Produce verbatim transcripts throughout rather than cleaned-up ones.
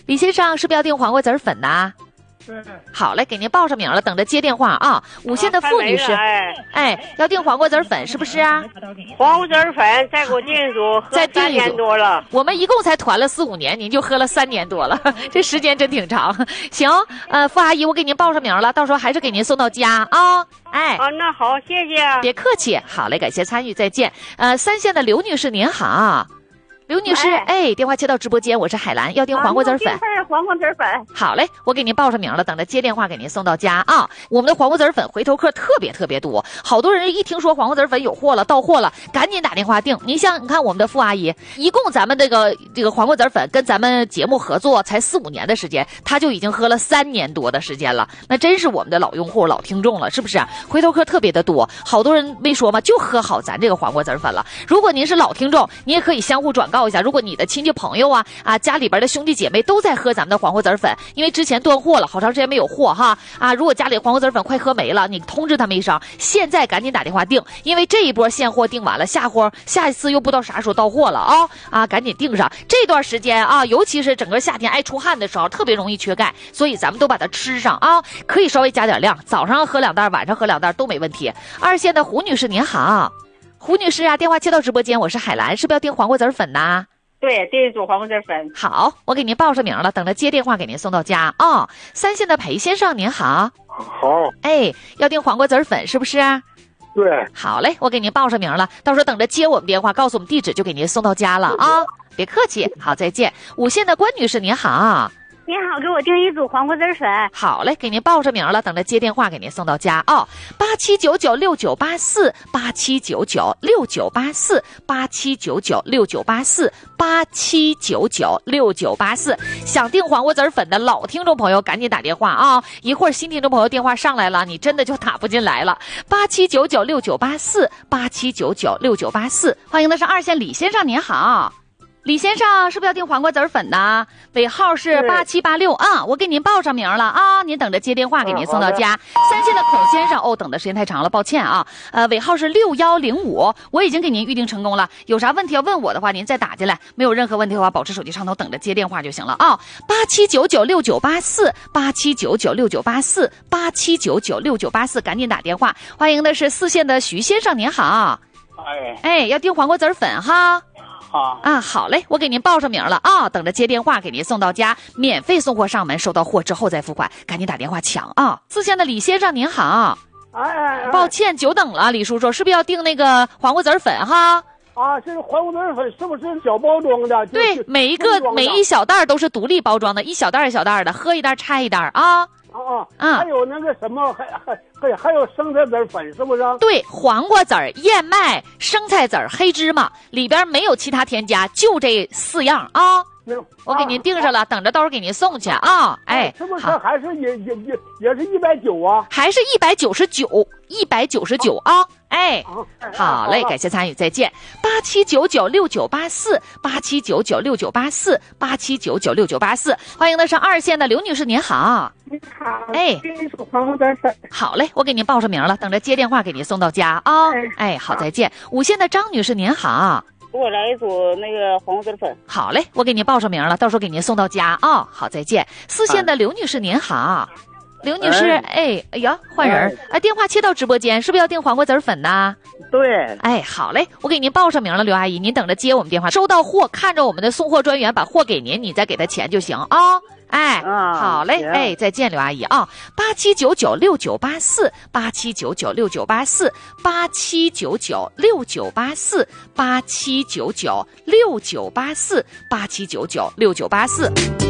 李先生是不是要订黄瓜籽粉呢？ 嗯， 好嘞，给您报上名了，等着接电话啊。五线的傅女士， 哎， 哎，要订黄瓜籽粉是不是啊？ 黄瓜籽粉再给我订一组， 再订一组， 三年多了。 我们一共才团了四五年，您就喝了三年多了，这时间真挺长。行，呃，傅阿姨，我给您报上名了，到时候还是给您送到家啊。哎， 啊，那好，谢谢。 别客气，好嘞，感谢参与，再见。呃，三线的刘女士您好。刘女士，哎，电话接到直播间，我是海兰，要订黄瓜籽粉。 啊、黄瓜籽粉。 好嘞，我给您报上名了，等着接电话给您送到家啊。我们的黄瓜籽粉回头客特别特别多，好多人一听说黄瓜籽粉有货了，到货了，赶紧打电话订。您像你看我们的傅阿姨，一共咱们这个这个黄瓜籽粉跟咱们节目合作才四五年的时间，她就已经喝了三年多的时间了，那真是我们的老用户、老听众了，是不是？回头客特别的多，好多人没说嘛，就喝好咱这个黄瓜籽粉了。如果您是老听众，你也可以相互转告一下，如果你的亲戚朋友啊啊家里边的兄弟姐妹都在喝咱们的黄瓜籽粉，因为之前断货了，好长时间没有货哈啊！如果家里黄瓜籽粉快喝没了，你通知他们一声，现在赶紧打电话订，因为这一波现货订完了，下货下一次又不知道啥时候到货了啊啊！赶紧订上。这段时间啊，尤其是整个夏天爱出汗的时候，特别容易缺钙，所以咱们都把它吃上啊，可以稍微加点量，早上喝两袋，晚上喝两袋都没问题。二线的胡女士您好，胡女士啊，电话接到直播间，我是海兰，是不是要订黄瓜籽粉呢？ 对，订一组黄瓜籽粉。 好，我给您报上名了，等着接电话给您送到家啊、哦。三线的裴先生您好。 好。 哎，要订黄瓜籽粉是不是？ 对。 好嘞，我给您报上名了，到时候等着接我们电话，告诉我们地址就给您送到家了啊。别客气，好，再见。五线的关女士您好。 您好，给我订一组黄瓜籽粉。 好嘞，给您报上名了，等着接电话给您送到家哦。八七九九六九八四，八七九九六九八四，八七九九六九八四，八七九九六九八四。想订黄瓜籽粉的老听众朋友，赶紧打电话啊！一会儿新听众朋友电话上来了，你真的就打不进来了。八七九九六九八四，八七九九六九八四。欢迎的是二线李先生，您好。李先生是不是要订黄瓜籽粉呢？尾号是八七八六啊，我给您报上名了啊，您等着接电话给您送到家。三线的孔先生，哦，等的时间太长了，抱歉啊。呃，尾号是六幺零五，我已经给您预定成功了。有啥问题要问我的话，您再打进来。没有任何问题的话，保持手机上头等着接电话就行了啊。八七九九六九八四，八七九九六九八四，八七九九六九八四，赶紧打电话。欢迎的是四线的徐先生，您好。 哎哎，要订黄瓜籽粉哈。 好啊，好嘞，我给您报上名了啊，等着接电话给您送到家，免费送货上门，收到货之后再付款，赶紧打电话抢啊！四线的李先生您好， 哎， 抱歉久等了，李叔叔是不是要订那个黄瓜籽粉哈？ 啊，这个黄瓜籽粉是不是小包装的？ 对，每一个每一小袋都是独立包装的，一小袋一小袋的，喝一袋拆一袋啊。 啊啊， 还有那个什么，还还还还有生菜籽粉，是不是？ 对，黄瓜籽儿、燕麦、生菜籽儿、黑芝麻，里边没有其他添加，就这四样啊。我给您订上了，啊、等着到时候给您送去啊！哎， 是不是还是也也也也是一百九啊？ 还是一百九十九，一百九十九啊！哎，好嘞，感谢参与，再见。八七九九六九八四，八七九九六九八四，八七九九六九八四。欢迎的是二线的刘女士，您好。 您好。 哎， 订一组黄瓜籽粉。 好嘞，我给您报上名了，等着接电话给您送到家啊！哎，好，再见。五线的张女士，您好。 给我来一组那个黄瓜籽粉。 好嘞，我给您报上名了，到时候给您送到家啊、哦。好，再见。四线的刘女士您好，刘女士，哎，哎呀，换人，哎，电话切到直播间，是不是要订黄瓜籽粉呢？ 对。 哎，好嘞，我给您报上名了，刘阿姨，您等着接我们电话，收到货，看着我们的送货专员把货给您，你再给他钱就行啊。哦哎， 啊， 好嘞，哎，再见，刘阿姨啊，八七九九六九八四，八七九九六九八四，八七九九六九八四，八七九九六九八四，八七九九六九八四。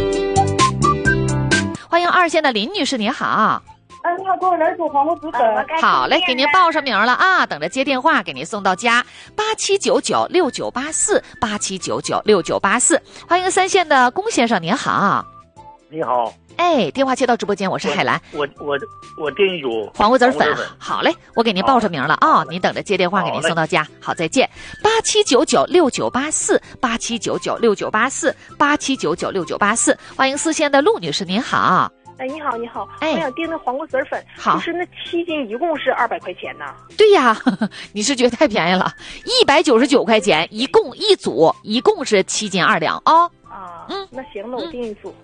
欢迎二线的林女士，你好。 哎，你好，给我来组黄瓜籽粉。 好嘞，给您报上名了啊，等着接电话给您送到家。八七九九六九八四，八七九九六九八四。欢迎三线的龚先生，您好。 你好， 哎，电话接到直播间，我是海兰。 我我我订一组黄瓜籽粉，好嘞，我给您报上名了啊、哦，您等着接电话给您送到家。好，再见。八七九九六九八四，八七九九六九八四，八七九九六九八四。欢迎四线的陆女士，您好。 哎，你好，你好， 哎， 我想订那黄瓜籽粉， 好， 就是那七斤一共是二百块钱呢。 对呀，呵呵，你是觉得太便宜了，一百九十九块钱，一共一组，一共是七斤二两啊、哦。 啊，嗯，那行，那我订一组。嗯